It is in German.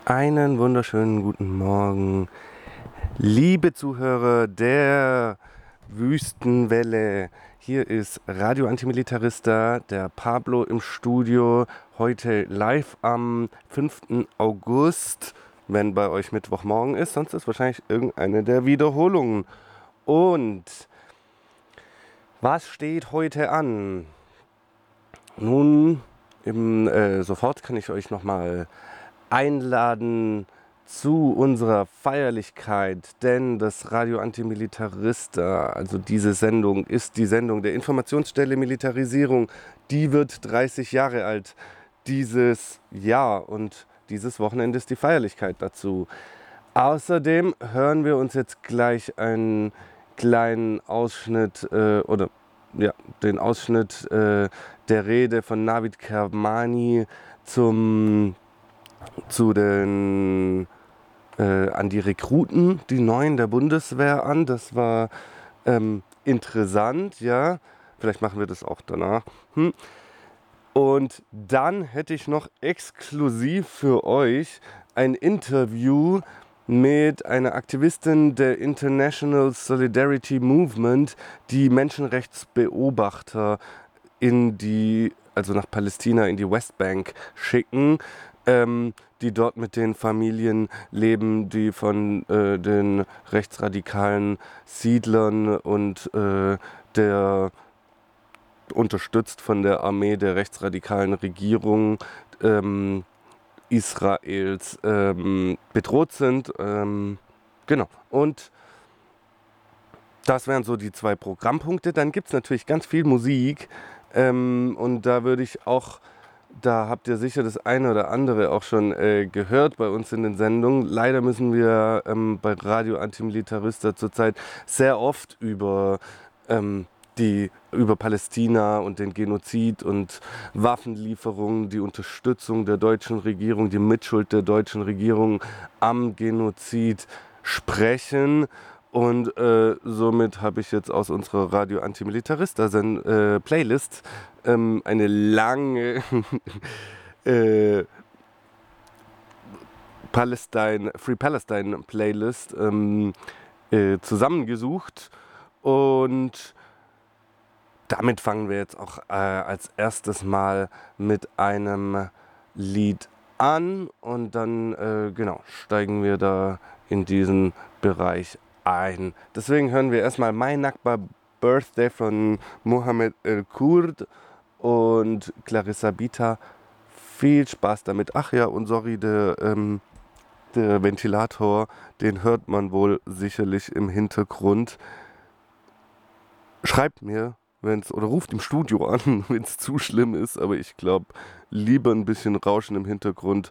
Einen wunderschönen guten Morgen, liebe Zuhörer der Wüstenwelle. Hier ist Radio Antimilitarista, der Pablo im Studio, heute live am 5. August, wenn bei euch Mittwochmorgen ist, sonst ist wahrscheinlich irgendeine der Wiederholungen. Und was steht heute an? Nun, sofort kann ich euch nochmal einladen zu unserer Feierlichkeit, denn das Radio Antimilitarista, also diese Sendung, ist die Sendung der Informationsstelle Militarisierung. Die wird 30 Jahre alt dieses Jahr und dieses Wochenende ist die Feierlichkeit dazu. Außerdem hören wir uns jetzt gleich einen kleinen Ausschnitt den Ausschnitt der Rede von Navid Kermani an die Rekruten, die Neuen der Bundeswehr an. Das war interessant, ja. Vielleicht machen wir das auch danach. Und dann hätte ich noch exklusiv für euch ein Interview mit einer Aktivistin der International Solidarity Movement, die Menschenrechtsbeobachter also nach Palästina, in die Westbank schicken, die dort mit den Familien leben, die von den rechtsradikalen Siedlern und unterstützt von der Armee der rechtsradikalen Regierung Israels bedroht sind. Genau. Und das wären so die 2 Programmpunkte. Dann gibt es natürlich ganz viel Musik. Und da habt ihr sicher das eine oder andere auch schon gehört bei uns in den Sendungen. Leider müssen wir bei Radio Antimilitarista zurzeit sehr oft über Palästina und den Genozid und Waffenlieferungen, die Unterstützung der deutschen Regierung, die Mitschuld der deutschen Regierung am Genozid sprechen. Und somit habe ich jetzt aus unserer Radio Antimilitarista Playlist eine lange Free Palestine Playlist zusammengesucht. Und damit fangen wir jetzt auch als erstes mal mit einem Lied an und dann steigen wir da in diesen Bereich ein. Deswegen hören wir erstmal My Nakba Birthday von Mohammed El-Kurd und Clarissa Bita. Viel Spaß damit. Ach ja, und sorry, der Ventilator, den hört man wohl sicherlich im Hintergrund. Schreibt mir, oder ruft im Studio an, wenn es zu schlimm ist, aber ich glaube, lieber ein bisschen Rauschen im Hintergrund